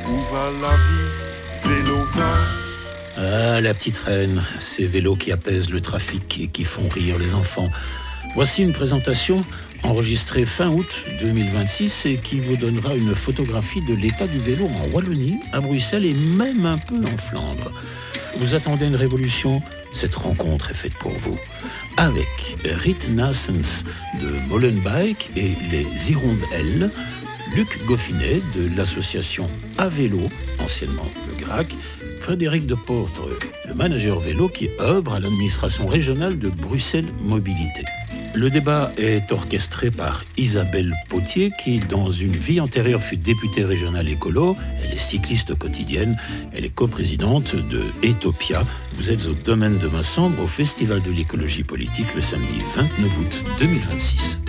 Où va la vie? Vélo va. Ah, la petite reine, ces vélos qui apaisent le trafic et qui font rire les enfants. Voici une présentation enregistrée fin août 2026 et qui vous donnera une photographie de l'état du vélo en Wallonie, à Bruxelles et même un peu en Flandre. Vous attendez une révolution? Cette rencontre est faite pour vous. Avec Riet Naessens de Molenbeek et les Hirondelles, Luc Goffinet de l'association À Vélo, anciennement le GRAC, Frédéric Deportre, le manager vélo qui œuvre à l'administration régionale de Bruxelles Mobilité. Le débat est orchestré par Isabelle Potier qui, dans une vie antérieure, fut députée régionale écolo. Elle est cycliste quotidienne. Elle est coprésidente de Etopia. Vous êtes au domaine de Massembre, au Festival de l'écologie politique, le samedi 29 août 2026.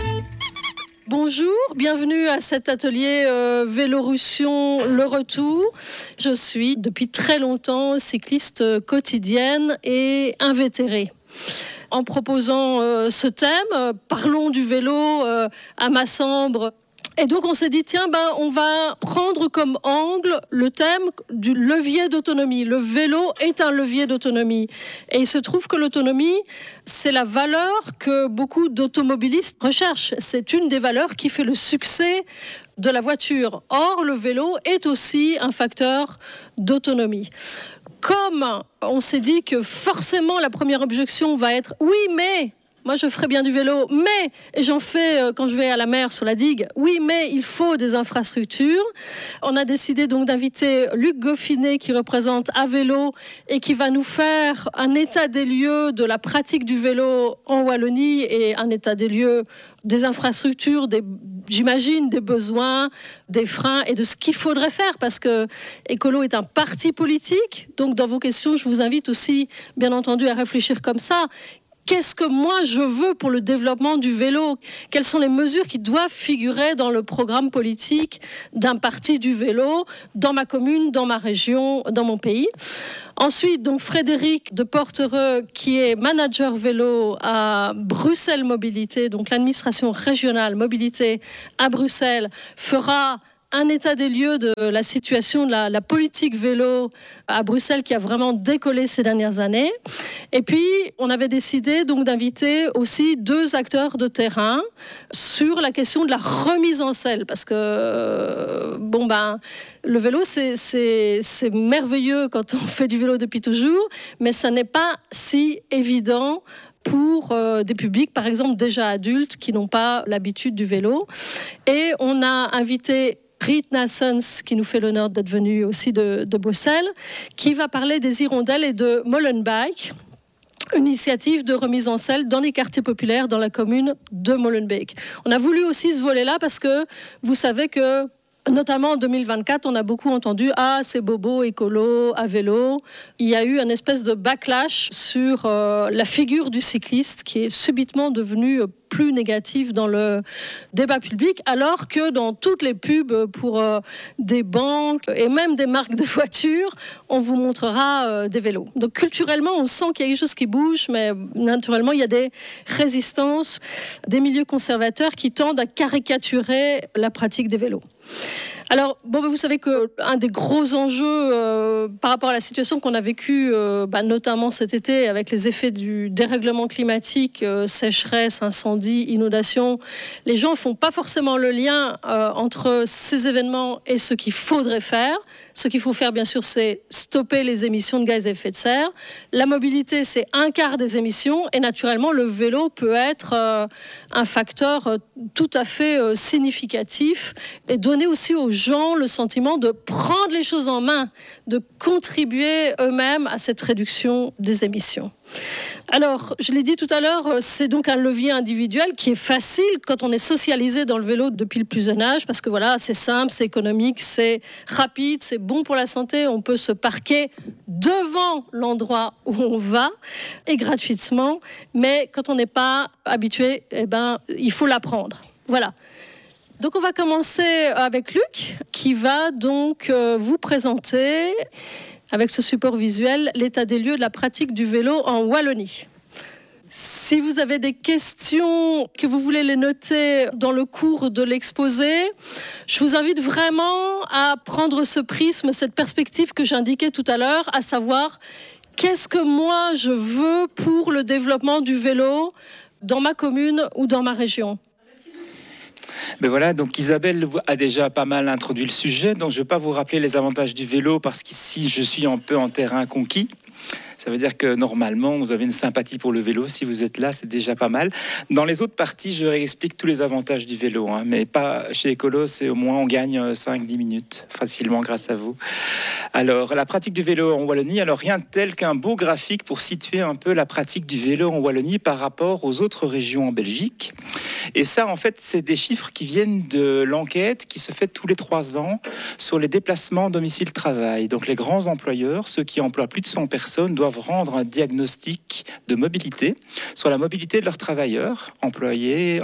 Bonjour, bienvenue à cet atelier Vélorussion Le Retour. Je suis depuis très longtemps cycliste quotidienne et invétérée. En proposant ce thème, parlons du vélo à Massembre. Et donc on s'est dit, on va prendre comme angle le thème du levier d'autonomie. Le vélo est un levier d'autonomie. Et il se trouve que l'autonomie, c'est la valeur que beaucoup d'automobilistes recherchent. C'est une des valeurs qui fait le succès de la voiture. Or, le vélo est aussi un facteur d'autonomie. Comme on s'est dit que forcément la première objection va être « oui, mais ». Moi, je ferais bien du vélo, mais, et j'en fais quand je vais à la mer sur la digue, oui, mais il faut des infrastructures. On a décidé donc d'inviter Luc Goffinet qui représente À Vélo et qui va nous faire un état des lieux de la pratique du vélo en Wallonie et un état des lieux des infrastructures, j'imagine, des besoins, des freins et de ce qu'il faudrait faire parce que Écolo est un parti politique. Donc, dans vos questions, je vous invite aussi, bien entendu, à réfléchir comme ça. Qu'est-ce que moi je veux pour le développement du vélo? Quelles sont les mesures qui doivent figurer dans le programme politique d'un parti du vélo, dans ma commune, dans ma région, dans mon pays? Ensuite, donc Frédéric Deportre, qui est manager vélo à Bruxelles Mobilité, donc l'administration régionale mobilité à Bruxelles, fera un état des lieux de la situation de la politique vélo à Bruxelles qui a vraiment décollé ces dernières années. Et puis, on avait décidé donc d'inviter aussi 2 acteurs de terrain sur la question de la remise en selle. Parce que, le vélo, c'est merveilleux quand on fait du vélo depuis toujours, mais ça n'est pas si évident pour des publics, par exemple, déjà adultes qui n'ont pas l'habitude du vélo. Et on a invité Riet Naessens, qui nous fait l'honneur d'être venu aussi de Bruxelles, qui va parler des Hirondelles et de Molenbeek, une initiative de remise en selle dans les quartiers populaires dans la commune de Molenbeek. On a voulu aussi ce volet-là parce que vous savez que notamment en 2024, on a beaucoup entendu « Ah, c'est bobo, écolo, à vélo ». Il y a eu un espèce de backlash sur la figure du cycliste qui est subitement devenue plus négative dans le débat public, alors que dans toutes les pubs pour des banques et même des marques de voitures, on vous montrera des vélos. Donc culturellement, on sent qu'il y a quelque chose qui bouge, mais naturellement, il y a des résistances, des milieux conservateurs qui tendent à caricaturer la pratique des vélos. Alors, vous savez qu'un des gros enjeux par rapport à la situation qu'on a vécue, notamment cet été, avec les effets du dérèglement climatique, sécheresse, incendie, inondation, les gens ne font pas forcément le lien entre ces événements et ce qu'il faudrait faire. Ce qu'il faut faire, bien sûr, c'est stopper les émissions de gaz à effet de serre. La mobilité, c'est 1/4 des émissions. Et naturellement, le vélo peut être un facteur tout à fait significatif et donner aussi aux gens le sentiment de prendre les choses en main, de contribuer eux-mêmes à cette réduction des émissions. Alors, je l'ai dit tout à l'heure, c'est donc un levier individuel qui est facile quand on est socialisé dans le vélo depuis le plus jeune âge, parce que voilà, c'est simple, c'est économique, c'est rapide, c'est bon pour la santé, on peut se parquer devant l'endroit où on va, et gratuitement, mais quand on n'est pas habitué, il faut l'apprendre. Voilà. Donc on va commencer avec Luc, qui va donc vous présenter, avec ce support visuel, l'état des lieux de la pratique du vélo en Wallonie. Si vous avez des questions, que vous voulez les noter dans le cours de l'exposé, je vous invite vraiment à prendre ce prisme, cette perspective que j'indiquais tout à l'heure, à savoir qu'est-ce que moi je veux pour le développement du vélo dans ma commune ou dans ma région. Ben voilà, donc Isabelle a déjà pas mal introduit le sujet, donc je ne vais pas vous rappeler les avantages du vélo parce qu'ici je suis un peu en terrain conquis. Ça veut dire que normalement, vous avez une sympathie pour le vélo. Si vous êtes là, c'est déjà pas mal. Dans les autres parties, je réexplique tous les avantages du vélo. Mais pas chez Écolo, c'est au moins on gagne 5-10 minutes facilement grâce à vous. Alors, la pratique du vélo en Wallonie, alors rien de tel qu'un beau graphique pour situer un peu la pratique du vélo en Wallonie par rapport aux autres régions en Belgique. Et ça, en fait, c'est des chiffres qui viennent de l'enquête qui se fait tous les 3 ans sur les déplacements domicile-travail. Donc, les grands employeurs, ceux qui emploient plus de 100 personnes, doivent rendre un diagnostic de mobilité sur la mobilité de leurs travailleurs, employés.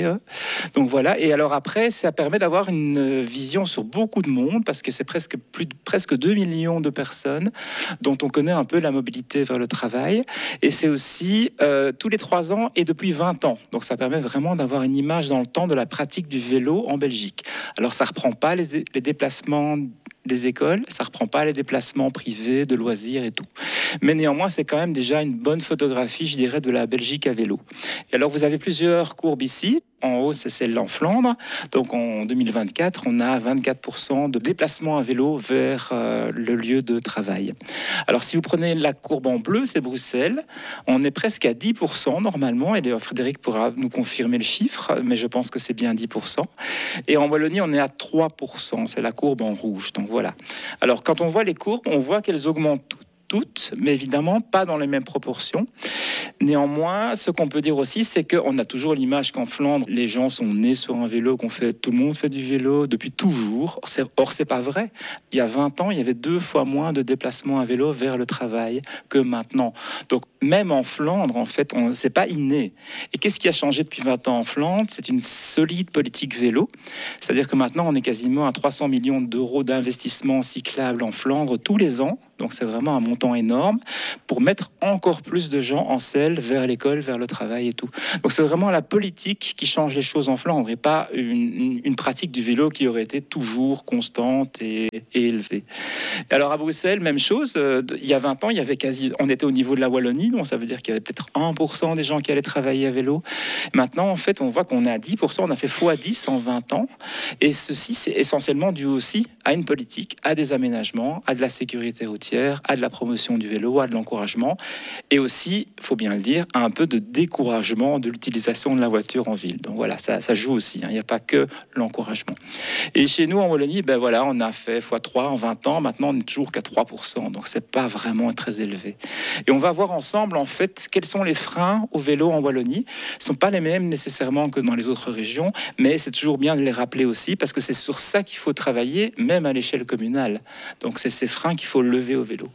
Donc voilà. Et alors après, ça permet d'avoir une vision sur beaucoup de monde parce que c'est presque 2 millions de personnes dont on connaît un peu la mobilité vers le travail. Et c'est aussi tous les 3 ans et depuis 20 ans. Donc ça permet vraiment d'avoir une image dans le temps de la pratique du vélo en Belgique. Alors ça reprend pas les déplacements des écoles, ça reprend pas les déplacements privés, de loisirs et tout. Mais néanmoins, c'est quand même déjà une bonne photographie, je dirais, de la Belgique à vélo. Et alors, vous avez plusieurs courbes ici. En haut, c'est celle en Flandre. Donc, en 2024, on a 24% de déplacements à vélo vers le lieu de travail. Alors, si vous prenez la courbe en bleu, c'est Bruxelles. On est presque à 10% normalement. Et Frédéric pourra nous confirmer le chiffre, mais je pense que c'est bien 10%. Et en Wallonie, on est à 3%. C'est la courbe en rouge. Donc, voilà. Alors, quand on voit les courbes, on voit qu'elles augmentent toutes, mais évidemment pas dans les mêmes proportions. Néanmoins, ce qu'on peut dire aussi, c'est qu'on a toujours l'image qu'en Flandre, les gens sont nés sur un vélo, tout le monde fait du vélo depuis toujours. Or, c'est pas vrai. Il y a 20 ans, il y avait 2 fois moins de déplacements à vélo vers le travail que maintenant. Donc, même en Flandre, en fait, c'est pas inné. Et qu'est-ce qui a changé depuis 20 ans en Flandre? C'est une solide politique vélo. C'est-à-dire que maintenant, on est quasiment à 300 millions d'euros d'investissement cyclable en Flandre tous les ans. Donc c'est vraiment un montant énorme pour mettre encore plus de gens en selle vers l'école, vers le travail et tout. Donc c'est vraiment la politique qui change les choses en Flandre et pas une pratique du vélo qui aurait été toujours constante et élevée. Alors à Bruxelles, même chose. Il y a 20 ans, on était au niveau de la Wallonie, donc ça veut dire qu'il y avait peut-être 1% des gens qui allaient travailler à vélo. Maintenant, en fait, on voit qu'on est à 10%, on a fait x10 en 20 ans. Et ceci, c'est essentiellement dû aussi à une politique, à des aménagements, à de la sécurité routière, à de la promotion du vélo, à de l'encouragement, et aussi, il faut bien le dire, à un peu de découragement de l'utilisation de la voiture en ville. Donc voilà, ça joue aussi, il n'y a pas que l'encouragement. Et chez nous, en Wallonie, voilà, on a fait x3 en 20 ans, maintenant on n'est toujours qu'à 3%, donc c'est pas vraiment très élevé. Et on va voir ensemble, en fait, quels sont les freins au vélo en Wallonie. Ce ne sont pas les mêmes nécessairement que dans les autres régions, mais c'est toujours bien de les rappeler aussi, parce que c'est sur ça qu'il faut travailler, même à l'échelle communale. Donc c'est ces freins qu'il faut lever au vélo.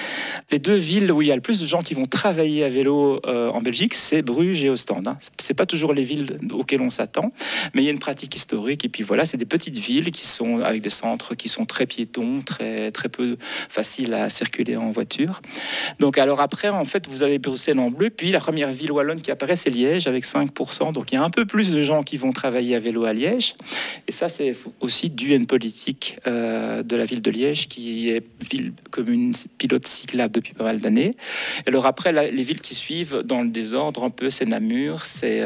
Les 2 villes où il y a le plus de gens qui vont travailler à vélo en Belgique, c'est Bruges et Ostende. C'est pas toujours les villes auxquelles on s'attend, mais il y a une pratique historique. Et puis voilà, c'est des petites villes qui sont avec des centres qui sont très piétons, très peu faciles à circuler en voiture. Donc alors après, en fait, vous avez Bruxelles en bleu, puis la première ville wallonne qui apparaît, c'est Liège avec 5%. Donc il y a un peu plus de gens qui vont travailler à vélo à Liège. Et ça, c'est aussi dû à une politique de la ville de Liège qui est ville commune pilote cyclable depuis pas mal d'années. Et alors après, les villes qui suivent dans le désordre un peu, c'est Namur, c'est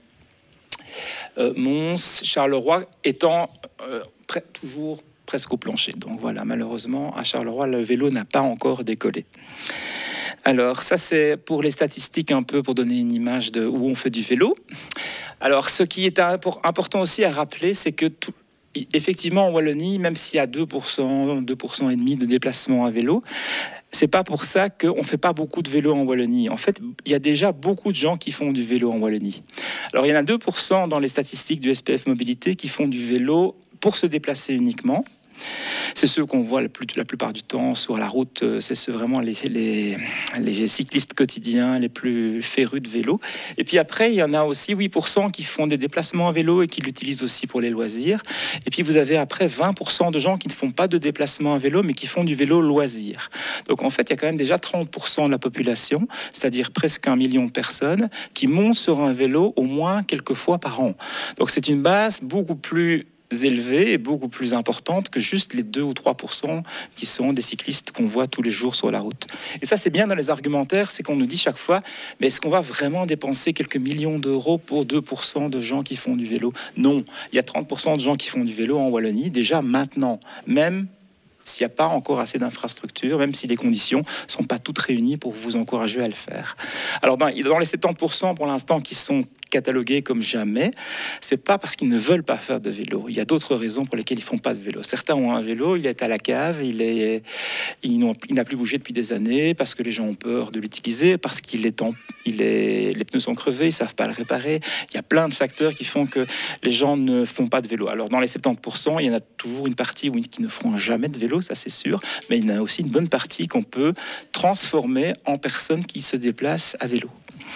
Mons, Charleroi, étant toujours presque au plancher. Donc voilà, malheureusement, à Charleroi, le vélo n'a pas encore décollé. Alors ça, c'est pour les statistiques un peu, pour donner une image de où on fait du vélo. Alors ce qui est important aussi à rappeler, c'est que effectivement, en Wallonie, même s'il y a 2% et demi de déplacements à vélo, c'est pas pour ça qu'on ne fait pas beaucoup de vélo en Wallonie. En fait, il y a déjà beaucoup de gens qui font du vélo en Wallonie. Alors, il y en a 2% dans les statistiques du SPF Mobilité qui font du vélo pour se déplacer uniquement. C'est ceux qu'on voit la plupart du temps sur la route. C'est vraiment les cyclistes quotidiens les plus férus de vélo. Et puis après, il y en a aussi 8% qui font des déplacements à vélo et qui l'utilisent aussi pour les loisirs. Et puis vous avez après 20% de gens qui ne font pas de déplacement à vélo, mais qui font du vélo loisir. Donc en fait, il y a quand même déjà 30% de la population, c'est-à-dire presque 1 million de personnes, qui montent sur un vélo au moins quelques fois par an. Donc c'est une base beaucoup plus élevée et beaucoup plus importante que juste les 2 ou 3% qui sont des cyclistes qu'on voit tous les jours sur la route. Et ça, c'est bien dans les argumentaires, c'est qu'on nous dit chaque fois, mais est-ce qu'on va vraiment dépenser quelques millions d'euros pour 2% de gens qui font du vélo? Non, il y a 30% de gens qui font du vélo en Wallonie, déjà maintenant, même s'il n'y a pas encore assez d'infrastructures, même si les conditions ne sont pas toutes réunies pour vous encourager à le faire. Alors dans les 70% pour l'instant qui sont catalogués comme jamais, c'est pas parce qu'ils ne veulent pas faire de vélo. Il y a d'autres raisons pour lesquelles ils font pas de vélo. Certains ont un vélo, il est à la cave, il n'a plus bougé depuis des années parce que les gens ont peur de l'utiliser, parce les pneus sont crevés, ils savent pas le réparer. Il y a plein de facteurs qui font que les gens ne font pas de vélo. Alors dans les 70%, il y en a toujours une partie qui ne feront jamais de vélo, ça c'est sûr, mais il y en a aussi une bonne partie qu'on peut transformer en personnes qui se déplacent à vélo.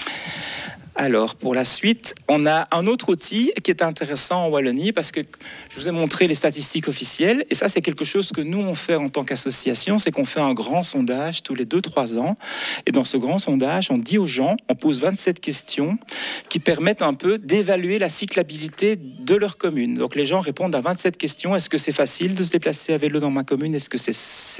Alors, pour la suite, on a un autre outil qui est intéressant en Wallonie parce que je vous ai montré les statistiques officielles et ça, c'est quelque chose que nous, on fait en tant qu'association, c'est qu'on fait un grand sondage tous les 2-3 ans et dans ce grand sondage, on dit aux gens, on pose 27 questions qui permettent un peu d'évaluer la cyclabilité de leur commune. Donc, les gens répondent à 27 questions. Est-ce que c'est facile de se déplacer à vélo dans ma commune? Est-ce que c'est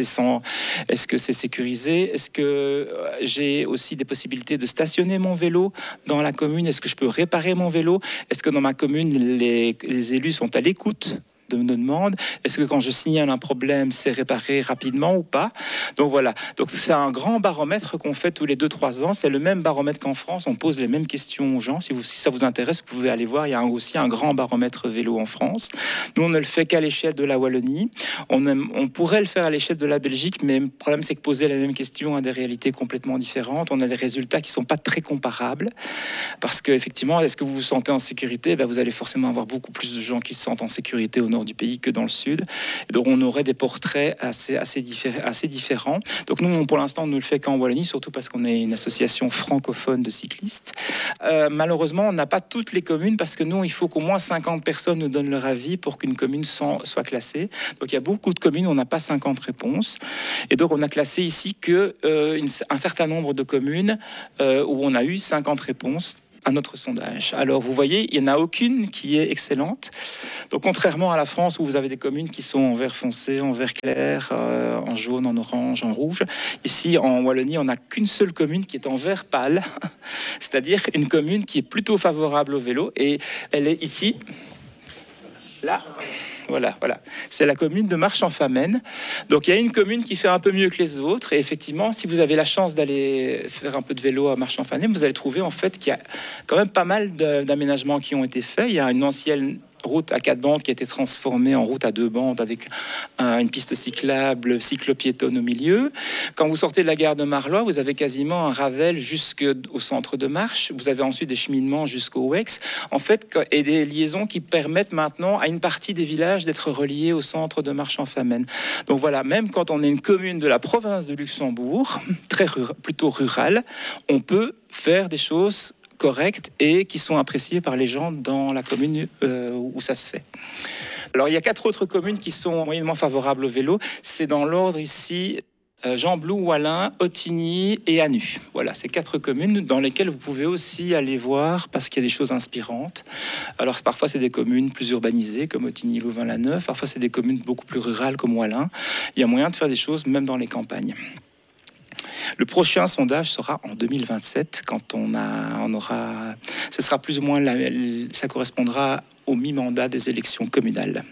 sécurisé? Est-ce que j'ai aussi des possibilités de stationner mon vélo dans la commune? Est-ce que je peux réparer mon vélo? Est-ce que dans ma commune, les élus sont à l'écoute de nos demandes? Est-ce que quand je signale un problème, c'est réparé rapidement ou pas? Donc voilà, donc c'est un grand baromètre qu'on fait tous les 2-3 ans. C'est le même baromètre qu'en France, on pose les mêmes questions aux gens. Si ça vous intéresse, vous pouvez aller voir, il y a aussi un grand baromètre vélo en France. Nous, on ne le fait qu'à l'échelle de la Wallonie. On pourrait le faire à l'échelle de la Belgique, mais le problème, c'est que poser la même question a des réalités complètement différentes. On a des résultats qui ne sont pas très comparables, parce qu'effectivement, est-ce que vous vous sentez en sécurité? Vous allez forcément avoir beaucoup plus de gens qui se sentent en sécurité au nord du pays que dans le sud. Et donc on aurait des portraits assez différents. Donc nous, pour l'instant, on ne le fait qu'en Wallonie, surtout parce qu'on est une association francophone de cyclistes. Malheureusement, on n'a pas toutes les communes parce que nous, il faut qu'au moins 50 personnes nous donnent leur avis pour qu'une commune soit classée. Donc il y a beaucoup de communes où on n'a pas 50 réponses. Et donc on a classé ici un certain nombre de communes où on a eu 50 réponses à notre sondage. Alors, vous voyez, il n'y en a aucune qui est excellente. Donc, contrairement à la France, où vous avez des communes qui sont en vert foncé, en vert clair, en jaune, en orange, en rouge, ici, en Wallonie, on n'a qu'une seule commune qui est en vert pâle, c'est-à-dire une commune qui est plutôt favorable au vélo, et elle est ici, là. Voilà. C'est la commune de Marche-en-Famenne. Donc, il y a une commune qui fait un peu mieux que les autres. Et effectivement, si vous avez la chance d'aller faire un peu de vélo à Marche-en-Famenne, vous allez trouver en fait qu'il y a quand même pas mal d'aménagements qui ont été faits. Il y a une ancienne route à 4 bandes qui a été transformée en route à 2 bandes avec une piste cyclable, cyclo-piétonne au milieu. Quand vous sortez de la gare de Marlois, vous avez quasiment un Ravel jusqu'au centre de Marche. Vous avez ensuite des cheminements jusqu'au Wex. En fait, et des liaisons qui permettent maintenant à une partie des villages d'être reliés au centre de Marche-en-Famenne. Donc voilà, même quand on est une commune de la province de Luxembourg, plutôt rurale, on peut faire des choses correctes et qui sont appréciées par les gens dans la commune où ça se fait. Alors, il y a 4 autres communes qui sont moyennement favorables au vélo. C'est dans l'ordre ici, Gembloux, Wallin, Ottigny et Anu. Voilà, c'est 4 communes dans lesquelles vous pouvez aussi aller voir parce qu'il y a des choses inspirantes. Alors, parfois, c'est des communes plus urbanisées comme Ottigny, Louvain-la-Neuve. Parfois, c'est des communes beaucoup plus rurales comme Wallin. Il y a moyen de faire des choses même dans les campagnes. Le prochain sondage sera en 2027, quand on aura, ce sera plus ou moins, ça correspondra au mi-mandat des élections communales.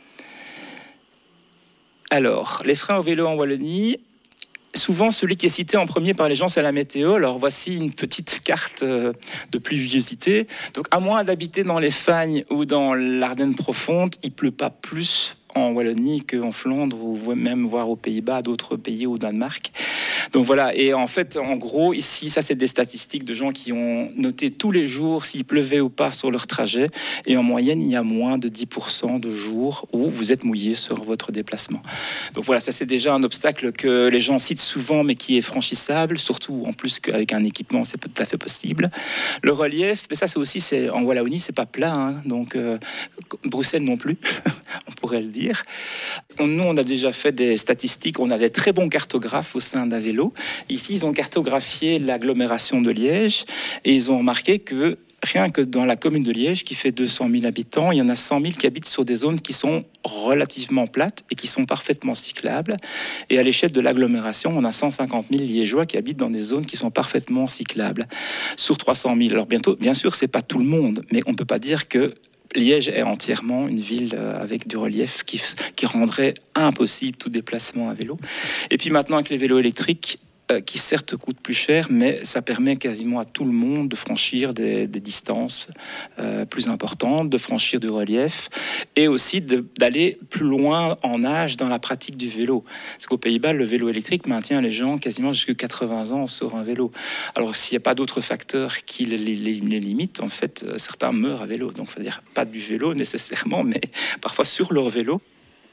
Alors, les freins au vélo en Wallonie. Souvent, celui qui est cité en premier par les gens, c'est la météo. Alors, voici une petite carte de pluviosité. Donc, à moins d'habiter dans les Fagnes ou dans l'Ardenne profonde, il ne pleut pas plus en Wallonie qu'en Flandre ou même voire aux Pays-Bas, d'autres pays, au Danemark. Donc voilà, et en fait, en gros, ici, ça c'est des statistiques de gens qui ont noté tous les jours s'il pleuvait ou pas sur leur trajet, et en moyenne, il y a moins de 10% de jours où vous êtes mouillé sur votre déplacement. Donc voilà, ça c'est déjà un obstacle que les gens citent souvent, mais qui est franchissable, surtout en plus qu'avec un équipement, c'est tout à fait possible. Le relief, mais ça c'est aussi, en Wallonie, c'est pas plat, hein, donc Bruxelles non plus, on pourrait le dire. Nous, on a déjà fait des statistiques, on a des très bons cartographes au sein d'Avelo. Ici, ils ont cartographié l'agglomération de Liège et ils ont remarqué que rien que dans la commune de Liège, qui fait 200 000 habitants, il y en a 100 000 qui habitent sur des zones qui sont relativement plates et qui sont parfaitement cyclables. Et à l'échelle de l'agglomération, on a 150 000 Liégeois qui habitent dans des zones qui sont parfaitement cyclables. Sur 300 000. Alors bientôt, bien sûr, c'est pas tout le monde, mais on peut pas dire que Liège est entièrement une ville avec du relief qui rendrait impossible tout déplacement à vélo. Et puis maintenant, avec les vélos électriques, qui certes coûtent plus cher, mais ça permet quasiment à tout le monde de franchir des distances plus importantes, de franchir du relief, et aussi d'aller plus loin en âge dans la pratique du vélo. Parce qu'aux Pays-Bas, le vélo électrique maintient les gens quasiment jusqu'à 80 ans sur un vélo. Alors s'il n'y a pas d'autres facteurs qui les limitent, en fait, certains meurent à vélo. Donc, c'est-à-dire pas du vélo nécessairement, mais parfois sur leur vélo.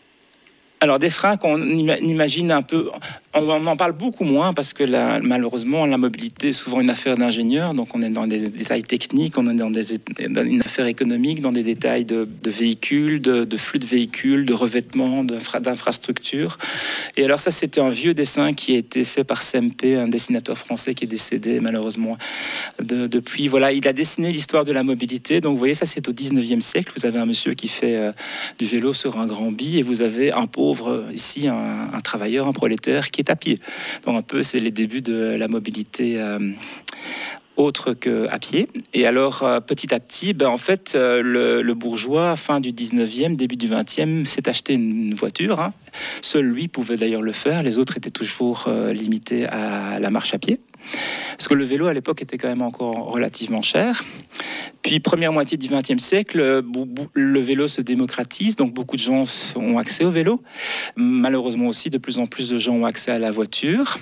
Alors, des freins qu'on imagine un peu, on en parle beaucoup moins parce que malheureusement, la mobilité est souvent une affaire d'ingénieurs. Donc, on est dans des détails techniques, on est dans une affaire économique, dans des détails de véhicules, de flux de véhicules, de revêtements, d'infrastructures. Et alors, ça, c'était un vieux dessin qui a été fait par Sempe, un dessinateur français qui est décédé malheureusement depuis. Voilà, il a dessiné l'histoire de la mobilité. Donc, vous voyez, ça, c'est au 19e siècle. Vous avez un monsieur qui fait du vélo sur un grand bi et vous avez un pauvre ici, un travailleur, un prolétaire qui est à pied. Donc un peu, c'est les débuts de la mobilité autre qu'à pied. Et alors, petit à petit, en fait, le bourgeois, fin du 19e, début du 20e, s'est acheté une voiture. Hein. Seul lui pouvait d'ailleurs le faire. Les autres étaient toujours limités à la marche à pied. Parce que le vélo, à l'époque, était quand même encore relativement cher. Puis, première moitié du XXe siècle, le vélo se démocratise, donc beaucoup de gens ont accès au vélo. Malheureusement aussi, de plus en plus de gens ont accès à la voiture.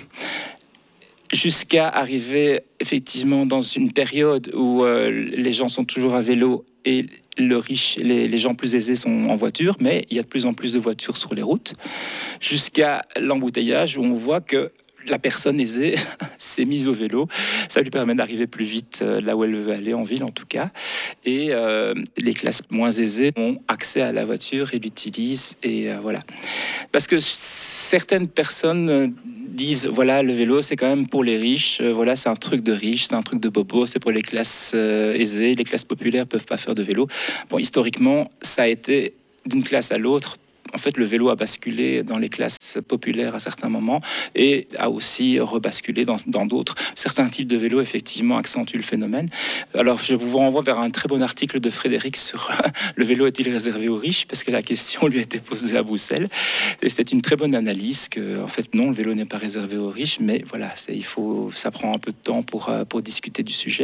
Jusqu'à arriver effectivement dans une période où les gens sont toujours à vélo et les gens plus aisés sont en voiture, mais il y a de plus en plus de voitures sur les routes. Jusqu'à l'embouteillage où on voit que la personne aisée s'est mise au vélo. Ça lui permet d'arriver plus vite là où elle veut aller, en ville en tout cas. Et les classes moins aisées ont accès à la voiture et l'utilisent. Et voilà. Parce que certaines personnes disent, voilà, le vélo, c'est quand même pour les riches. Voilà, c'est un truc de riche, c'est un truc de bobo, c'est pour les classes aisées. Les classes populaires ne peuvent pas faire de vélo. Bon, historiquement, ça a été d'une classe à l'autre. En fait, le vélo a basculé dans les classes populaires à certains moments et a aussi rebasculé dans d'autres. Certains types de vélos, effectivement, accentuent le phénomène. Alors, je vous renvoie vers un très bon article de Frédéric sur le vélo est-il réservé aux riches, parce que la question lui a été posée à Bruxelles. Et c'est une très bonne analyse que, en fait, non, le vélo n'est pas réservé aux riches, mais voilà, ça prend un peu de temps pour discuter du sujet.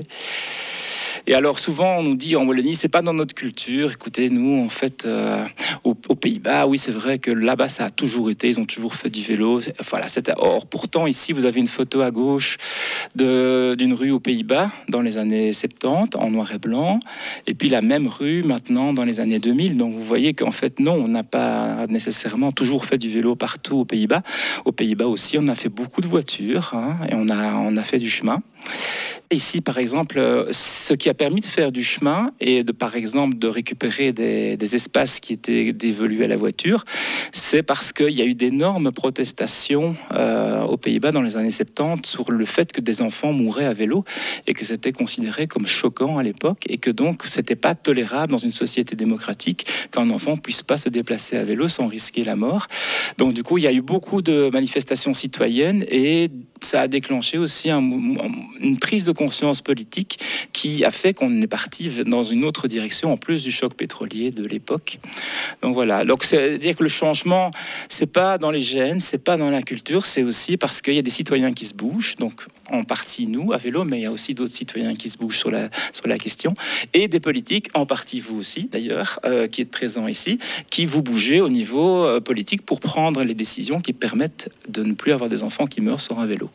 Et alors souvent on nous dit en Wallonie, c'est pas dans notre culture. Écoutez, nous en fait aux Pays-Bas, oui c'est vrai que là-bas ça a toujours été, ils ont toujours fait du vélo. Voilà, or pourtant ici vous avez une photo à gauche d'une rue aux Pays-Bas dans les années 70 en noir et blanc, et puis la même rue maintenant dans les années 2000. Donc vous voyez qu'en fait non, on n'a pas nécessairement toujours fait du vélo partout aux Pays-Bas. Aux Pays-Bas aussi, on a fait beaucoup de voitures hein, et on a fait du chemin. Ici, par exemple, ce qui a permis de faire du chemin et par exemple, de récupérer des espaces qui étaient dévolus à la voiture, c'est parce qu'il y a eu d'énormes protestations aux Pays-Bas dans les années 70 sur le fait que des enfants mouraient à vélo et que c'était considéré comme choquant à l'époque et que donc c'était pas tolérable dans une société démocratique qu'un enfant puisse pas se déplacer à vélo sans risquer la mort. Donc du coup, il y a eu beaucoup de manifestations citoyennes et ça a déclenché aussi une prise de conscience politique qui a fait qu'on est parti dans une autre direction, en plus du choc pétrolier de l'époque. Donc voilà. Donc c'est-à-dire que le changement, c'est pas dans les gènes, c'est pas dans la culture, c'est aussi parce qu'il y a des citoyens qui se bougent. Donc en partie nous à vélo, mais il y a aussi d'autres citoyens qui se bougent sur la question, et des politiques, en partie vous aussi d'ailleurs, qui êtes présents ici, qui vous bougez au niveau politique pour prendre les décisions qui permettent de ne plus avoir des enfants qui meurent sur un vélo.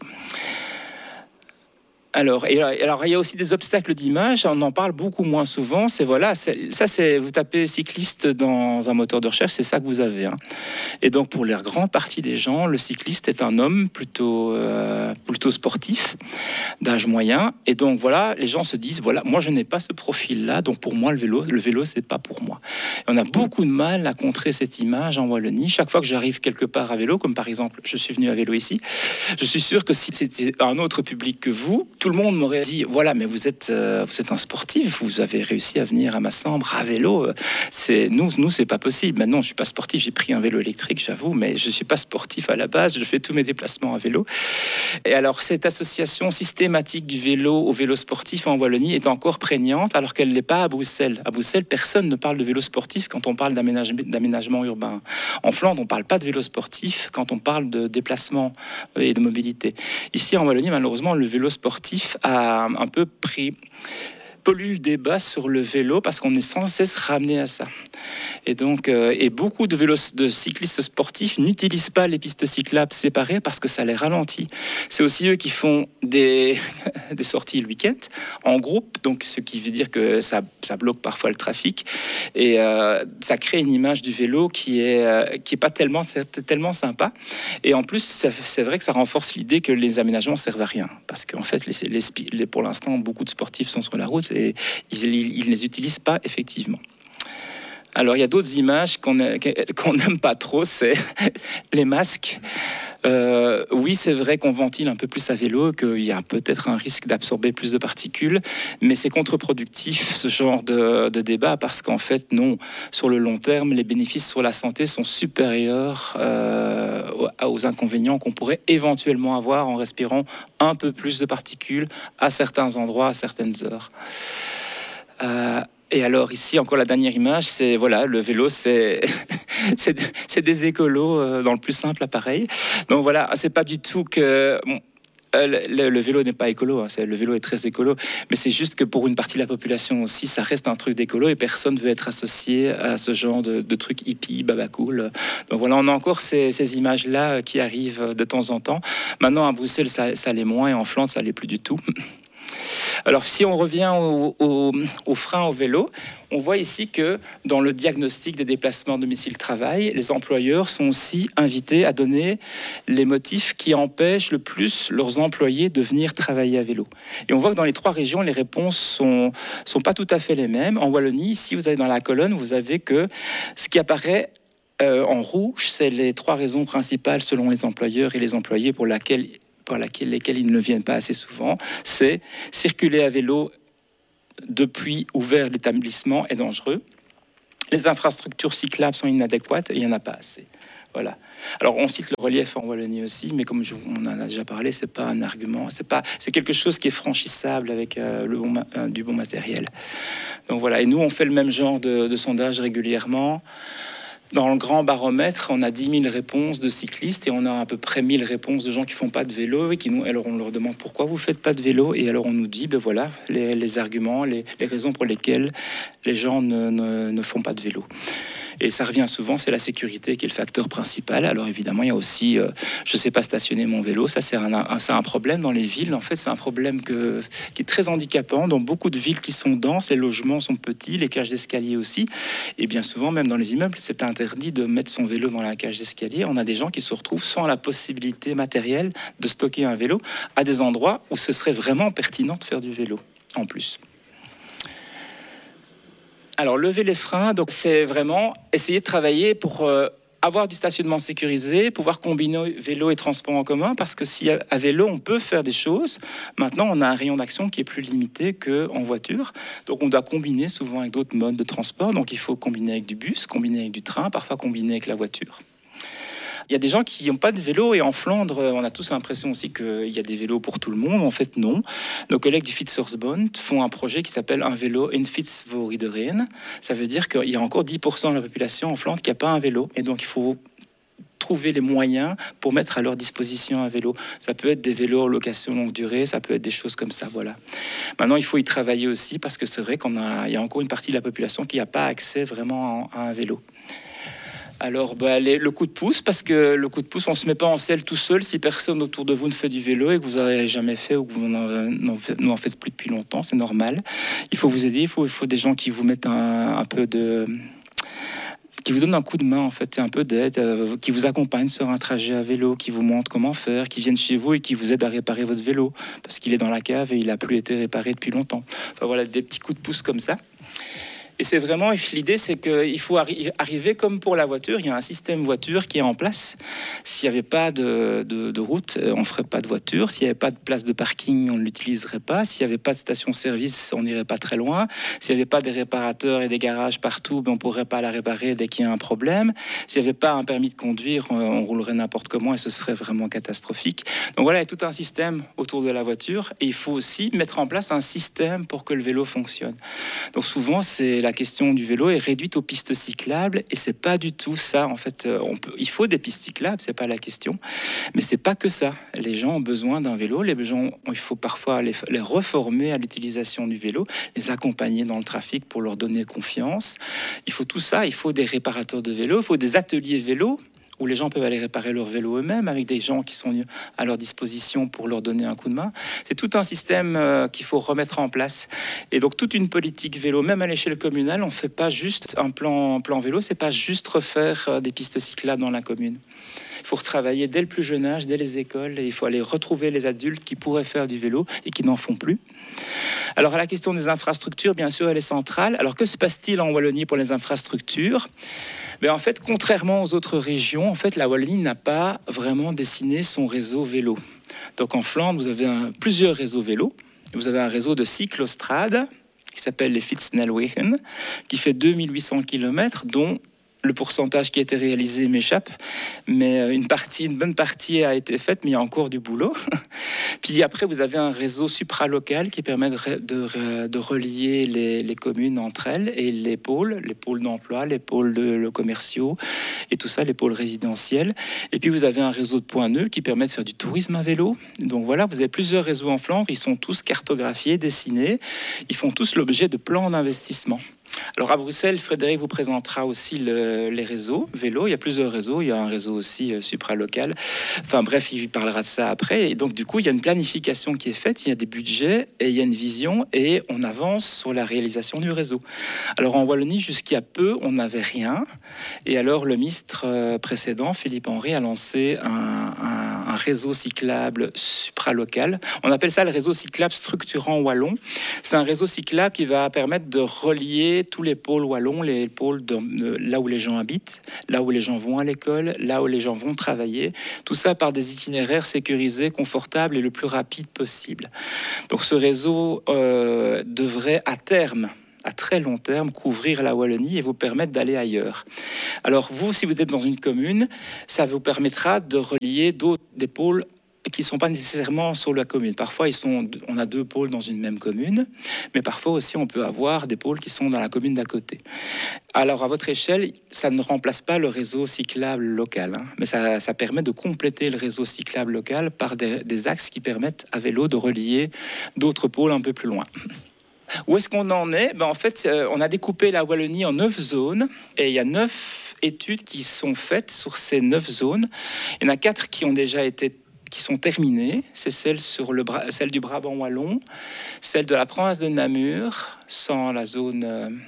Alors, il y a aussi des obstacles d'image, on en parle beaucoup moins souvent, vous tapez cycliste dans un moteur de recherche, c'est ça que vous avez. Hein. Et donc, pour la grande partie des gens, le cycliste est un homme plutôt sportif, d'âge moyen, et donc voilà, les gens se disent, voilà, moi je n'ai pas ce profil-là, donc pour moi le vélo c'est pas pour moi. Et on a beaucoup de mal à contrer cette image en Wallonie. Chaque fois que j'arrive quelque part à vélo, comme par exemple, je suis venu à vélo ici, je suis sûr que si c'était un autre public que vous, tout le monde m'aurait dit, voilà, mais vous êtes un sportif, vous avez réussi à venir à Massembre à vélo. Nous, c'est pas possible. Maintenant, je suis pas sportif, j'ai pris un vélo électrique, j'avoue, mais je suis pas sportif à la base. Je fais tous mes déplacements à vélo. Et alors, cette association systématique du vélo au vélo sportif en Wallonie est encore prégnante, alors qu'elle n'est pas à Bruxelles. À Bruxelles, personne ne parle de vélo sportif quand on parle d'aménagement urbain. En Flandre, on parle pas de vélo sportif quand on parle de déplacement et de mobilité. Ici, en Wallonie, malheureusement, le vélo sportif a un peu pollue le débat sur le vélo parce qu'on est sans cesse ramené à ça. Et donc, beaucoup de cyclistes sportifs n'utilisent pas les pistes cyclables séparées parce que ça les ralentit. C'est aussi eux qui font des sorties le week-end en groupe, donc ce qui veut dire que ça bloque parfois le trafic et ça crée une image du vélo qui est pas tellement sympa. Et en plus, c'est vrai que ça renforce l'idée que les aménagements servent à rien parce qu'en fait, pour l'instant, beaucoup de sportifs sont sur la route et ils ne les utilisent pas effectivement. Alors, il y a d'autres images qu'on n'aime pas trop, c'est les masques. Oui, c'est vrai qu'on ventile un peu plus à vélo, qu'il y a peut-être un risque d'absorber plus de particules, mais c'est contre-productif ce genre de débat parce qu'en fait, non, sur le long terme, les bénéfices sur la santé sont supérieurs aux inconvénients qu'on pourrait éventuellement avoir en respirant un peu plus de particules à certains endroits, à certaines heures. Et alors ici, encore la dernière image, c'est voilà, le vélo, c'est des écolos dans le plus simple appareil. Donc voilà, c'est pas du tout que... le vélo n'est pas écolo, hein, le vélo est très écolo, mais c'est juste que pour une partie de la population aussi, ça reste un truc d'écolo et personne ne veut être associé à ce genre de truc hippie, babacool. Donc voilà, on a encore ces images-là qui arrivent de temps en temps. Maintenant, à Bruxelles, ça l'est moins et en Flandre, ça l'est plus du tout. Alors, si on revient au frein au vélo, on voit ici que dans le diagnostic des déplacements domicile-travail, les employeurs sont aussi invités à donner les motifs qui empêchent le plus leurs employés de venir travailler à vélo. Et on voit que dans les 3 régions, les réponses sont pas tout à fait les mêmes. En Wallonie, ici, vous avez dans la colonne, vous avez que ce qui apparaît en rouge, c'est les 3 raisons principales selon les employeurs et les employés pour lesquels ils ne viennent pas assez souvent, c'est circuler à vélo depuis ouvert l'établissement est dangereux. Les infrastructures cyclables sont inadéquates et il n'y en a pas assez. Voilà. Alors on cite le relief en Wallonie aussi, mais comme on en a déjà parlé, c'est pas un argument, c'est quelque chose qui est franchissable avec du bon matériel. Donc voilà. Et nous on fait le même genre de sondage régulièrement. Dans le grand baromètre, on a 10 000 réponses de cyclistes et on a à peu près 1000 réponses de gens qui font pas de vélo et alors on leur demande pourquoi vous faites pas de vélo et alors on nous dit voilà les arguments, les raisons pour lesquelles les gens ne font pas de vélo. Et ça revient souvent, c'est la sécurité qui est le facteur principal. Alors évidemment, il y a aussi, je ne sais pas stationner mon vélo. Ça, c'est un problème dans les villes. En fait, c'est un problème qui est très handicapant. Dans beaucoup de villes qui sont denses, les logements sont petits, les cages d'escalier aussi. Et bien souvent, même dans les immeubles, c'est interdit de mettre son vélo dans la cage d'escalier. On a des gens qui se retrouvent sans la possibilité matérielle de stocker un vélo à des endroits où ce serait vraiment pertinent de faire du vélo, en plus. Alors, lever les freins, donc c'est vraiment essayer de travailler pour avoir du stationnement sécurisé, pouvoir combiner vélo et transport en commun, parce que si à vélo, on peut faire des choses, maintenant, on a un rayon d'action qui est plus limité qu'en voiture. Donc, on doit combiner souvent avec d'autres modes de transport. Donc, il faut combiner avec du bus, combiner avec du train, parfois combiner avec la voiture. Il y a des gens qui n'ont pas de vélo et en Flandre, on a tous l'impression aussi qu'il y a des vélos pour tout le monde. En fait, non. Nos collègues du Fietsersbond font un projet qui s'appelle un vélo in fiets voor iedereen. Ça veut dire qu'il y a encore 10% de la population en Flandre qui n'a pas un vélo. Et donc, il faut trouver les moyens pour mettre à leur disposition un vélo. Ça peut être des vélos en location longue durée, ça peut être des choses comme ça, voilà. Maintenant, il faut y travailler aussi parce que c'est vrai qu'il y a encore une partie de la population qui n'a pas accès vraiment à un vélo. Alors, le coup de pouce, parce que le coup de pouce, on ne se met pas en selle tout seul si personne autour de vous ne fait du vélo et que vous n'avez jamais fait ou que vous n'en faites plus depuis longtemps, c'est normal. Il faut vous aider, il faut des gens qui vous mettent un peu de... qui vous donne un coup de main, en fait, un peu d'aide, qui vous accompagne sur un trajet à vélo, qui vous montre comment faire, qui viennent chez vous et qui vous aident à réparer votre vélo, parce qu'il est dans la cave et il n'a plus été réparé depuis longtemps. Enfin voilà, des petits coups de pouce comme ça. Et c'est vraiment, l'idée, c'est qu'il faut arriver comme pour la voiture. Il y a un système voiture qui est en place. S'il n'y avait pas de route, on ne ferait pas de voiture. S'il n'y avait pas de place de parking, on ne l'utiliserait pas. S'il n'y avait pas de station-service, on n'irait pas très loin. S'il n'y avait pas des réparateurs et des garages partout, on ne pourrait pas la réparer dès qu'il y a un problème. S'il n'y avait pas un permis de conduire, on roulerait n'importe comment et ce serait vraiment catastrophique. Donc voilà, il y a tout un système autour de la voiture. Et il faut aussi mettre en place un système pour que le vélo fonctionne. Donc souvent, la question du vélo est réduite aux pistes cyclables et c'est pas du tout ça. En fait, il faut des pistes cyclables, c'est pas la question, mais c'est pas que ça. Les gens ont besoin d'un vélo, il faut parfois les reformer à l'utilisation du vélo, les accompagner dans le trafic pour leur donner confiance. Il faut tout ça, il faut des réparateurs de vélos, il faut des ateliers vélos où les gens peuvent aller réparer leur vélo eux-mêmes avec des gens qui sont à leur disposition pour leur donner un coup de main. C'est tout un système qu'il faut remettre en place. Et donc toute une politique vélo, même à l'échelle communale, on ne fait pas juste un plan vélo, c'est pas juste refaire des pistes cyclables dans la commune. Il faut retravailler dès le plus jeune âge, dès les écoles, et il faut aller retrouver les adultes qui pourraient faire du vélo et qui n'en font plus. Alors, à la question des infrastructures, bien sûr, elle est centrale. Alors, que se passe-t-il en Wallonie pour les infrastructures ? En fait, contrairement aux autres régions, en fait, la Wallonie n'a pas vraiment dessiné son réseau vélo. Donc, en Flandre, vous avez plusieurs réseaux vélos. Vous avez un réseau de cyclostrades qui s'appelle les Fietsnelwegen, qui fait 2800 km, dont le pourcentage qui a été réalisé m'échappe, mais une bonne partie a été faite, mais il y a encore du boulot. Puis après, vous avez un réseau supralocal qui permet de relier les communes entre elles et les pôles d'emploi, les pôles commerciaux et tout ça, les pôles résidentiels. Et puis vous avez un réseau de points nœuds qui permet de faire du tourisme à vélo. Donc voilà, vous avez plusieurs réseaux en Flandre, ils sont tous cartographiés, dessinés, ils font tous l'objet de plans d'investissement. Alors à Bruxelles, Frédéric vous présentera aussi les réseaux vélo. Il y a plusieurs réseaux, il y a un réseau aussi supralocal. Enfin bref, il parlera de ça après. Et donc du coup, il y a une planification qui est faite, il y a des budgets et il y a une vision et on avance sur la réalisation du réseau. Alors en Wallonie, jusqu'à peu, on n'avait rien. Et alors le ministre précédent, Philippe Henry, a lancé un réseau cyclable supralocal. On appelle ça le réseau cyclable structurant wallon. C'est un réseau cyclable qui va permettre de relier tous les pôles wallons, les pôles là où les gens habitent, là où les gens vont à l'école, là où les gens vont travailler. Tout ça par des itinéraires sécurisés, confortables et le plus rapide possible. Donc ce réseau devrait à terme, à très long terme, couvrir la Wallonie et vous permettre d'aller ailleurs. Alors vous, si vous êtes dans une commune, ça vous permettra de relier des pôles qui ne sont pas nécessairement sur la commune. Parfois, on a deux pôles dans une même commune, mais parfois aussi, on peut avoir des pôles qui sont dans la commune d'à côté. Alors, à votre échelle, ça ne remplace pas le réseau cyclable local, mais ça permet de compléter le réseau cyclable local par des axes qui permettent à vélo de relier d'autres pôles un peu plus loin. Où est-ce qu'on en est ? En fait, on a découpé la Wallonie en 9 zones, et il y a 9 études qui sont faites sur ces 9 zones. Il y en a 4 qui sont terminées, c'est celle du Brabant wallon, celle de la province de Namur, sans la zone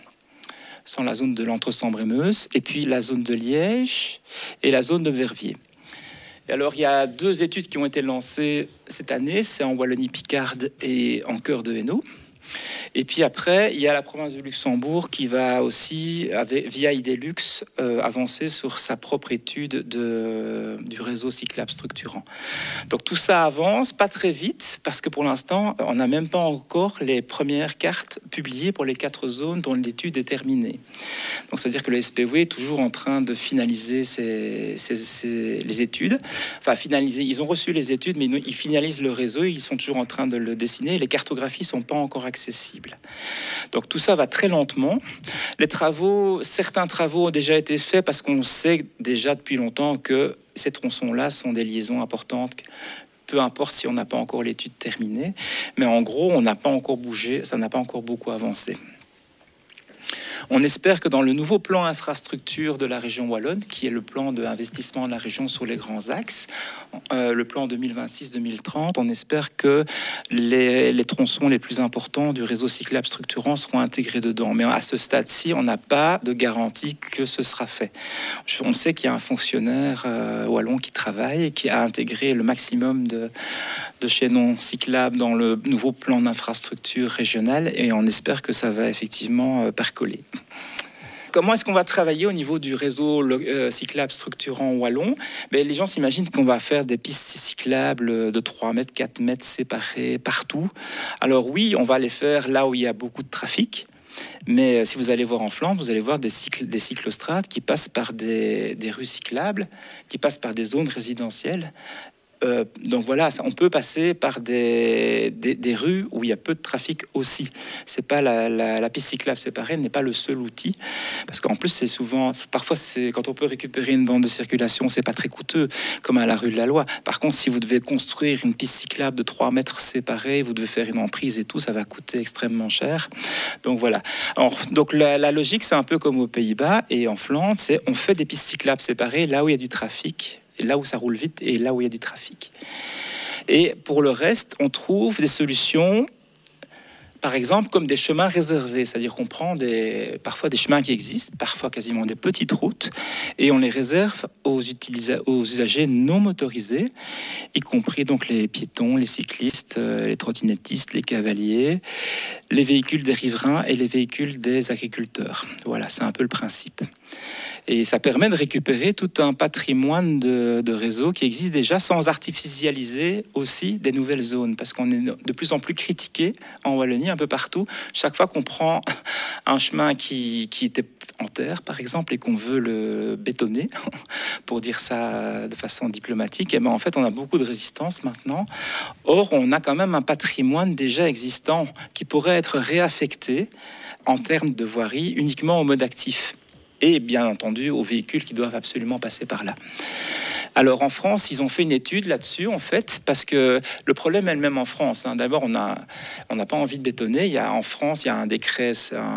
de l'Entre-Sambre-et-Meuse, et puis la zone de Liège et la zone de Verviers. Et alors, il y a 2 études qui ont été lancées cette année, c'est en Wallonie-Picarde et en Cœur de Hainaut. Et puis après, il y a la province de Luxembourg qui va aussi, via IDELUX, avancer sur sa propre étude du réseau cyclable structurant. Donc tout ça avance, pas très vite, parce que pour l'instant, on n'a même pas encore les premières cartes publiées pour les 4 zones dont l'étude est terminée. Donc c'est-à-dire que le SPW est toujours en train de finaliser les études. Enfin, finaliser, ils ont reçu les études, mais ils finalisent le réseau, ils sont toujours en train de le dessiner, et les cartographies ne sont pas encore accessibles. Donc tout ça va très lentement. Certains travaux ont déjà été faits parce qu'on sait déjà depuis longtemps que ces tronçons-là sont des liaisons importantes, peu importe si on n'a pas encore l'étude terminée. Mais en gros, on n'a pas encore bougé, ça n'a pas encore beaucoup avancé. On espère que dans le nouveau plan infrastructure de la région wallonne, qui est le plan d'investissement de la région sur les grands axes, le plan 2026-2030, on espère que les tronçons les plus importants du réseau cyclable structurant seront intégrés dedans. Mais à ce stade-ci, on n'a pas de garantie que ce sera fait. On sait qu'il y a un fonctionnaire wallon qui travaille et qui a intégré le maximum de chaînons cyclables dans le nouveau plan d'infrastructure régionale, et on espère que ça va effectivement percoler. Comment est-ce qu'on va travailler au niveau du réseau cyclable structurant wallon? Les gens s'imaginent qu'on va faire des pistes cyclables de 3 mètres, 4 mètres séparées partout. Alors oui, on va les faire là où il y a beaucoup de trafic. Mais si vous allez voir en Flandre, vous allez voir des cyclostrades qui passent par des rues cyclables, qui passent par des zones résidentielles. Donc voilà, on peut passer par des rues où il y a peu de trafic aussi. C'est pas la piste cyclable séparée n'est pas le seul outil, parce qu'en plus c'est souvent, parfois quand on peut récupérer une bande de circulation, c'est pas très coûteux, comme à la rue de la Loi. Par contre, si vous devez construire une piste cyclable de 3 mètres séparée, vous devez faire une emprise et tout, ça va coûter extrêmement cher. Donc voilà. Donc la logique, c'est un peu comme aux Pays-Bas et en Flandre, c'est on fait des pistes cyclables séparées là où il y a du trafic, là où ça roule vite et là où il y a du trafic. Et pour le reste, on trouve des solutions, par exemple, comme des chemins réservés, c'est-à-dire qu'on prend parfois des chemins qui existent, parfois quasiment des petites routes, et on les réserve aux usagers non motorisés, y compris donc les piétons, les cyclistes, les trottinettistes, les cavaliers, les véhicules des riverains et les véhicules des agriculteurs. Voilà, c'est un peu le principe. Et ça permet de récupérer tout un patrimoine de réseaux qui existe déjà sans artificialiser aussi des nouvelles zones. Parce qu'on est de plus en plus critiqué en Wallonie, un peu partout. Chaque fois qu'on prend un chemin qui était en terre, par exemple, et qu'on veut le bétonner, pour dire ça de façon diplomatique, et en fait, on a beaucoup de résistance maintenant. Or, on a quand même un patrimoine déjà existant qui pourrait être réaffecté en termes de voirie uniquement au mode actif. Et bien entendu aux véhicules qui doivent absolument passer par là. Alors en France, ils ont fait une étude là-dessus, en fait, parce que le problème est le même en France. D'abord, on n'a pas envie de bétonner. En France, il y a un décret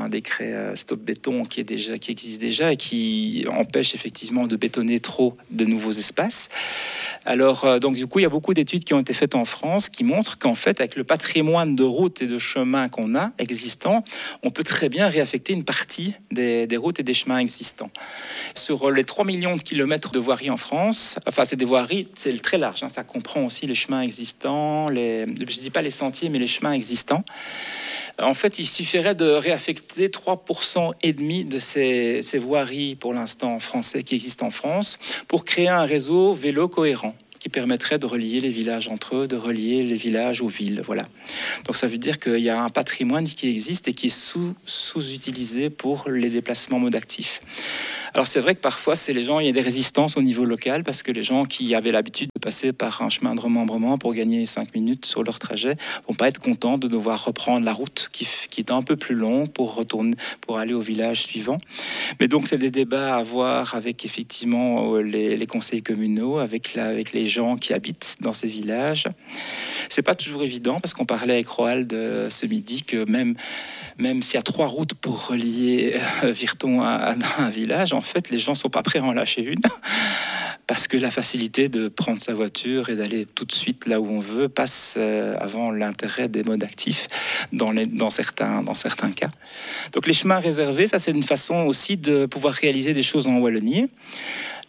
Stop Béton qui existe déjà et qui empêche effectivement de bétonner trop de nouveaux espaces. Alors, donc du coup, il y a beaucoup d'études qui ont été faites en France qui montrent qu'en fait, avec le patrimoine de routes et de chemins qu'on a existants, on peut très bien réaffecter une partie des routes et des chemins existants. Sur les 3 millions de kilomètres de voirie en France, enfin, c'est des voiries, c'est très large, ça comprend aussi les chemins existants, je ne dis pas les sentiers, mais les chemins existants. En fait, il suffirait de réaffecter 3% et demi de ces voiries, pour l'instant français, qui existent en France, pour créer un réseau vélo cohérent qui permettrait de relier les villages entre eux, de relier les villages aux villes. Voilà. Donc ça veut dire qu'il y a un patrimoine qui existe et qui est sous-utilisé pour les déplacements mode actif. Alors c'est vrai que parfois, il y a des résistances au niveau local parce que les gens qui avaient l'habitude de passer par un chemin de remembrement pour gagner 5 minutes sur leur trajet vont pas être contents de devoir reprendre la route qui est un peu plus longue pour aller au village suivant. Mais donc c'est des débats à avoir avec effectivement les conseils communaux, avec les gens qui habitent dans ces villages. C'est pas toujours évident parce qu'on parlait avec Roald ce midi que même s'il y a 3 routes pour relier Virton à un village, en fait, les gens sont pas prêts à en lâcher une parce que la facilité de prendre sa voiture et d'aller tout de suite là où on veut passe avant l'intérêt des modes actifs dans certains cas. Donc les chemins réservés, ça c'est une façon aussi de pouvoir réaliser des choses en Wallonie.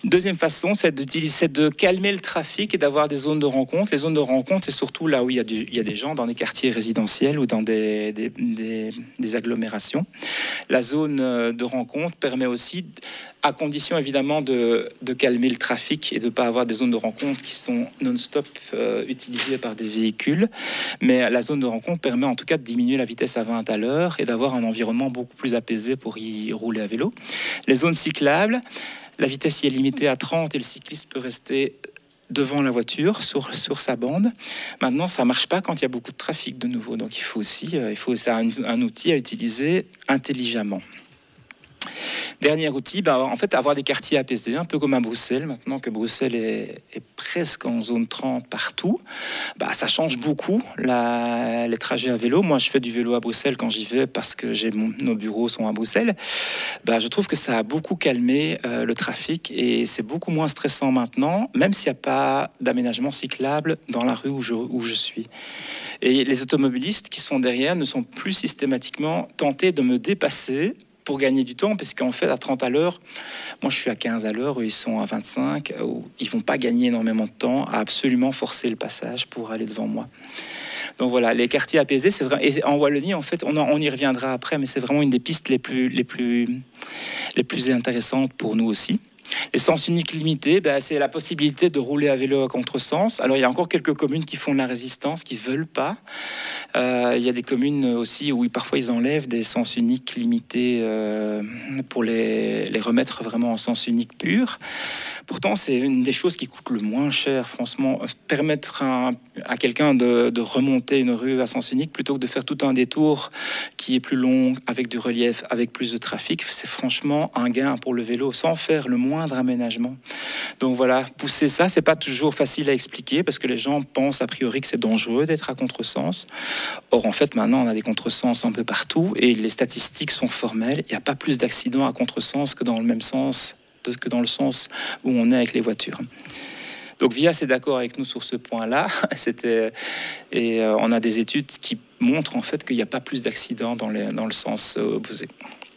Deuxième façon, c'est de calmer le trafic et d'avoir des zones de rencontre. Les zones de rencontre, c'est surtout là où il y a des gens, dans des quartiers résidentiels ou dans des agglomérations. La zone de rencontre permet aussi, à condition évidemment de calmer le trafic et de ne pas avoir des zones de rencontre qui sont non-stop utilisées par des véhicules. Mais la zone de rencontre permet en tout cas de diminuer la vitesse à 20 à l'heure et d'avoir un environnement beaucoup plus apaisé pour y rouler à vélo. Les zones cyclables, la vitesse y est limitée à 30 et le cycliste peut rester devant la voiture sur sa bande. Maintenant, ça ne marche pas quand il y a beaucoup de trafic de nouveau. Donc, c'est un outil à utiliser intelligemment. Dernier outil, en fait, avoir des quartiers apaisés, un peu comme à Bruxelles. Maintenant que Bruxelles est presque en zone 30 partout, ça change beaucoup les trajets à vélo. Moi, je fais du vélo à Bruxelles quand j'y vais parce que nos bureaux sont à Bruxelles. Je trouve que ça a beaucoup calmé le trafic et c'est beaucoup moins stressant maintenant, même s'il n'y a pas d'aménagement cyclable dans la rue où je suis. Et les automobilistes qui sont derrière ne sont plus systématiquement tentés de me dépasser pour gagner du temps, parce qu'en fait, à 30 à l'heure, moi je suis à 15 à l'heure, eux ils sont à 25, ils vont pas gagner énormément de temps à absolument forcer le passage pour aller devant moi. Donc voilà, les quartiers apaisés, c'est vrai. Et en Wallonie, en fait, on y reviendra après, mais c'est vraiment une des pistes les plus intéressantes pour nous aussi. Les sens uniques limités, c'est la possibilité de rouler à vélo à contresens. Alors, il y a encore quelques communes qui font de la résistance, qui ne veulent pas. Il y a des communes aussi où parfois ils enlèvent des sens uniques limités pour les remettre vraiment en sens unique pur. Pourtant, c'est une des choses qui coûte le moins cher, franchement. Permettre à quelqu'un de remonter une rue à sens unique plutôt que de faire tout un détour qui est plus long, avec du relief, avec plus de trafic, c'est franchement un gain pour le vélo, sans faire le moindre aménagement. Donc voilà, pousser ça, c'est pas toujours facile à expliquer parce que les gens pensent a priori que c'est dangereux d'être à contresens. Or, en fait, maintenant, on a des contresens un peu partout et les statistiques sont formelles. Il n'y a pas plus d'accidents à contresens que dans le même sens, que dans le sens où on est avec les voitures. Donc VIA, c'est d'accord avec nous sur ce point-là. On a des études qui montrent en fait qu'il n'y a pas plus d'accidents dans le sens opposé.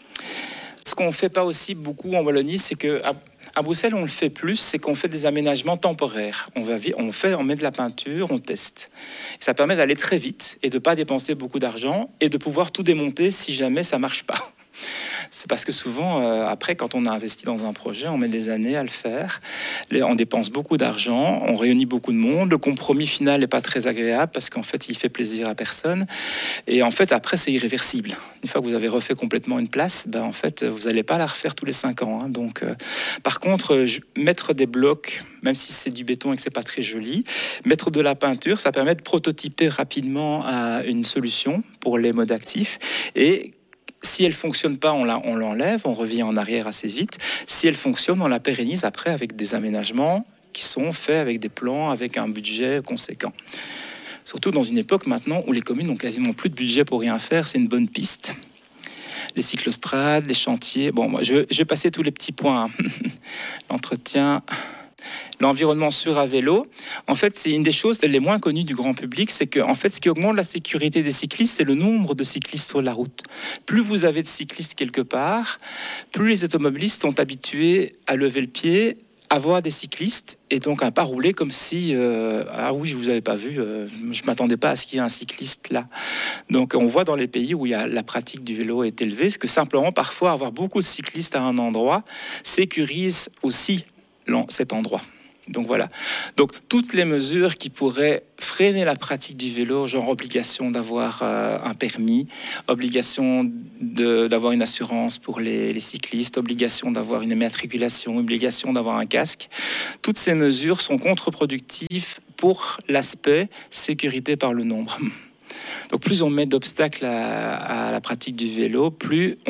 Ce qu'on ne fait pas aussi beaucoup en Wallonie, c'est qu'à Bruxelles, on le fait plus, c'est qu'on fait des aménagements temporaires. On met de la peinture, on teste. Ça permet d'aller très vite et de ne pas dépenser beaucoup d'argent et de pouvoir tout démonter si jamais ça ne marche pas. C'est parce que souvent, après, quand on a investi dans un projet, on met des années à le faire. On dépense beaucoup d'argent, on réunit beaucoup de monde. Le compromis final n'est pas très agréable parce qu'en fait, il fait plaisir à personne. Et en fait, après, c'est irréversible. Une fois que vous avez refait complètement une place, en fait, vous n'allez pas la refaire tous les 5 ans. Hein. Donc, par contre, mettre des blocs, même si c'est du béton et que c'est pas très joli, mettre de la peinture, ça permet de prototyper rapidement une solution pour les modes actifs. Et si elle ne fonctionne pas, on l'enlève, on revient en arrière assez vite. Si elle fonctionne, on la pérennise après avec des aménagements qui sont faits avec des plans, avec un budget conséquent. Surtout dans une époque maintenant où les communes n'ont quasiment plus de budget pour rien faire, c'est une bonne piste. Les cyclostrades, les chantiers... Bon, moi, je vais passer tous les petits points. L'entretien... L'environnement sûr à vélo, en fait, c'est une des choses les moins connues du grand public, c'est que, en fait, ce qui augmente la sécurité des cyclistes, c'est le nombre de cyclistes sur la route. Plus vous avez de cyclistes quelque part, plus les automobilistes sont habitués à lever le pied, à voir des cyclistes, et donc à pas rouler comme si ah oui, je vous avais pas vu, je m'attendais pas à ce qu'il y ait un cycliste là. Donc on voit dans les pays où la pratique du vélo est élevée, c'est que simplement parfois avoir beaucoup de cyclistes à un endroit sécurise aussi cet endroit. Donc voilà. Donc toutes les mesures qui pourraient freiner la pratique du vélo, genre obligation d'avoir un permis, obligation d'avoir une assurance pour les cyclistes, obligation d'avoir une immatriculation, obligation d'avoir un casque, toutes ces mesures sont contre-productives pour l'aspect sécurité par le nombre. Donc plus on met d'obstacles à la pratique du vélo, plus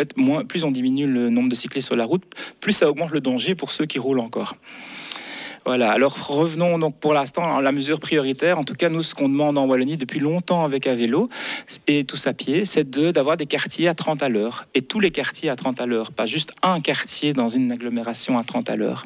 on diminue le nombre de cyclistes sur la route, plus ça augmente le danger pour ceux qui roulent encore. Voilà, alors revenons donc pour l'instant à la mesure prioritaire. En tout cas, nous, ce qu'on demande en Wallonie depuis longtemps avec à vélo et tous à pied, c'est d'avoir des quartiers à 30 à l'heure. Et tous les quartiers à 30 à l'heure, pas juste un quartier dans une agglomération à 30 à l'heure.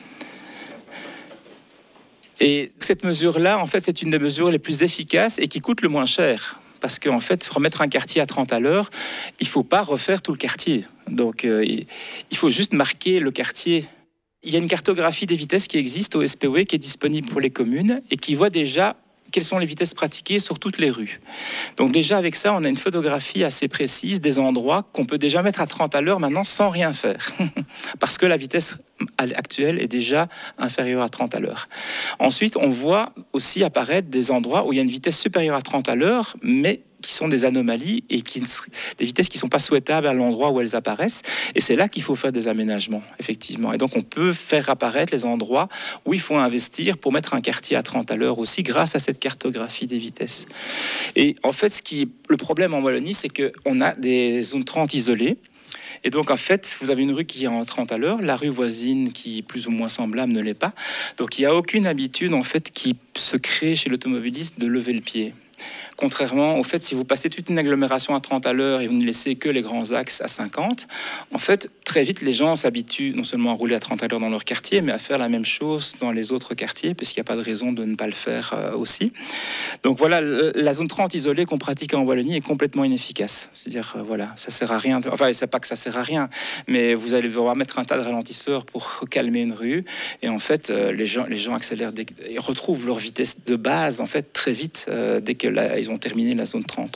Et cette mesure-là, en fait, c'est une des mesures les plus efficaces et qui coûte le moins cher. Parce qu'en fait, remettre un quartier à 30 à l'heure, il ne faut pas refaire tout le quartier. Donc, il faut juste marquer le quartier Il y a une cartographie des vitesses qui existe au SPW, qui est disponible pour les communes et qui voit déjà quelles sont les vitesses pratiquées sur toutes les rues. Donc déjà avec ça, on a une photographie assez précise des endroits qu'on peut déjà mettre à 30 à l'heure maintenant sans rien faire. Parce que la vitesse actuelle est déjà inférieure à 30 à l'heure. Ensuite, on voit aussi apparaître des endroits où il y a une vitesse supérieure à 30 à l'heure, mais qui sont des anomalies et des vitesses qui ne sont pas souhaitables à l'endroit où elles apparaissent. Et c'est là qu'il faut faire des aménagements, effectivement. Et donc, on peut faire apparaître les endroits où il faut investir pour mettre un quartier à 30 à l'heure aussi, grâce à cette cartographie des vitesses. Et en fait, le problème en Wallonie, c'est qu'on a des zones 30 isolées. Et donc, en fait, vous avez une rue qui est en 30 à l'heure, la rue voisine qui est plus ou moins semblable ne l'est pas. Donc, il n'y a aucune habitude, en fait, qui se crée chez l'automobiliste de lever le pied. Contrairement au fait, si vous passez toute une agglomération à 30 à l'heure et vous ne laissez que les grands axes à 50, en fait, très vite, les gens s'habituent non seulement à rouler à 30 à l'heure dans leur quartier, mais à faire la même chose dans les autres quartiers, puisqu'il n'y a pas de raison de ne pas le faire aussi. Donc voilà, la zone 30 isolée qu'on pratique en Wallonie est complètement inefficace. C'est-à-dire, voilà, ça sert à rien. Enfin, c'est pas que ça sert à rien, mais vous allez devoir mettre un tas de ralentisseurs pour calmer une rue. Et en fait, les gens accélèrent, ils retrouvent leur vitesse de base, en fait, très vite, dès que ils ont terminé la zone 30.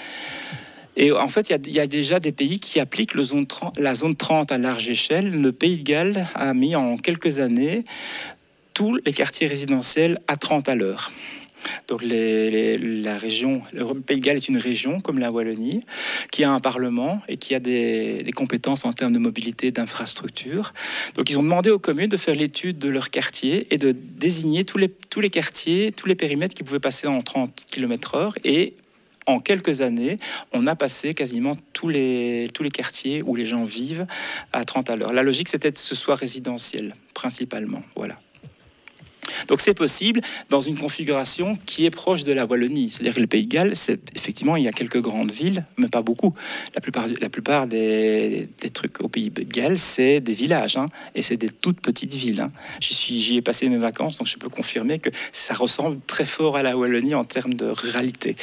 Et en fait, il y a déjà des pays qui appliquent la zone 30 à large échelle. Le Pays de Galles a mis en quelques années tous les quartiers résidentiels à 30 à l'heure. Donc la région, le Pays de Galles est une région comme la Wallonie qui a un parlement et qui a des compétences en termes de mobilité, d'infrastructure. Donc ils ont demandé aux communes de faire l'étude de leur quartier et de désigner tous les quartiers, tous les périmètres qui pouvaient passer en 30 km/h. Et en quelques années, on a passé quasiment tous les quartiers où les gens vivent à 30 à l'heure. La logique, c'était que ce soit résidentiel, principalement. Voilà. Donc c'est possible dans une configuration qui est proche de la Wallonie. C'est-à-dire que le Pays de Galles, effectivement, il y a quelques grandes villes, mais pas beaucoup. La plupart des trucs au Pays de Galles, c'est des villages, hein, et c'est des toutes petites villes. Hein. J'y ai passé mes vacances, donc je peux confirmer que ça ressemble très fort à la Wallonie en termes de ruralité.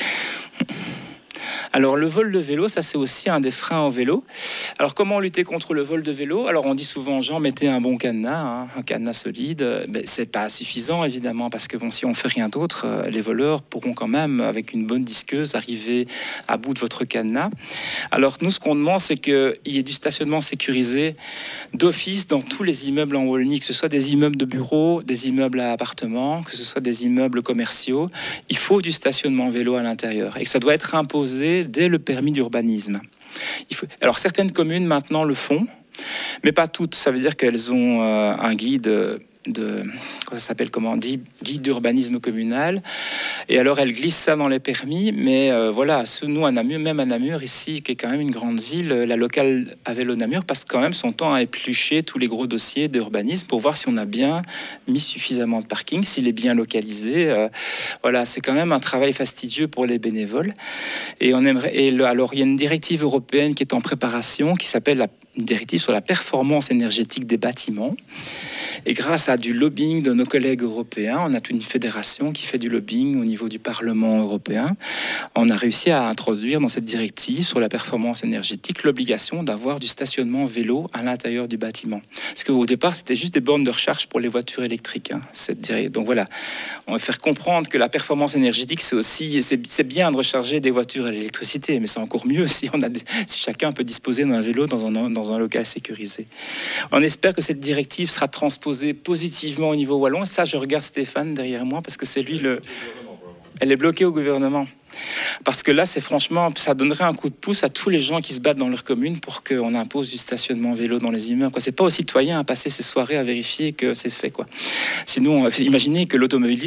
Alors le vol de vélo, ça c'est aussi un des freins au vélo. Alors comment lutter contre le vol de vélo? Alors on dit souvent aux gens, mettez un bon cadenas, hein, un cadenas solide. Ben, c'est pas suffisant évidemment, parce que bon, si on fait rien d'autre, les voleurs pourront quand même, avec une bonne disqueuse, arriver à bout de votre cadenas. Alors nous, ce qu'on demande, c'est qu'il y ait du stationnement sécurisé d'office dans tous les immeubles en Wallonie, que ce soit des immeubles de bureaux, des immeubles à appartements, que ce soit des immeubles commerciaux. Il faut du stationnement vélo à l'intérieur et que ça doit être imposé dès le permis d'urbanisme. Alors certaines communes maintenant le font, mais pas toutes. Ça veut dire qu'elles ont un guide ça s'appelle comment, guide d'urbanisme communal, et alors elles glissent ça dans les permis. Mais voilà, nous à Namur, même à Namur ici, qui est quand même une grande ville, la locale à vélo Namur passe quand même son temps à éplucher tous les gros dossiers d'urbanisme pour voir si on a bien mis suffisamment de parking, s'il est bien localisé. Voilà, c'est quand même un travail fastidieux pour les bénévoles. Et on aimerait. Alors il y a une directive européenne qui est en préparation, qui s'appelle une directive sur la performance énergétique des bâtiments. Et grâce à du lobbying de nos collègues européens, on a toute une fédération qui fait du lobbying au niveau du Parlement européen. On a réussi à introduire dans cette directive sur la performance énergétique l'obligation d'avoir du stationnement vélo à l'intérieur du bâtiment. Parce qu'au départ, c'était juste des bornes de recharge pour les voitures électriques. Hein. Donc voilà, on va faire comprendre que la performance énergétique, c'est bien de recharger des voitures à l'électricité, mais c'est encore mieux si chacun peut disposer d'un vélo dans un local sécurisé. On espère que cette directive sera transposée positivement au niveau wallon. Ça, je regarde Stéphane derrière moi parce que c'est lui Elle est bloquée au gouvernement. Parce que là, ça donnerait un coup de pouce à tous les gens qui se battent dans leur commune pour qu'on impose du stationnement vélo dans les immeubles. C'est pas aux citoyens à passer ces soirées à vérifier que c'est fait. Sinon, imaginez que l'automobiliste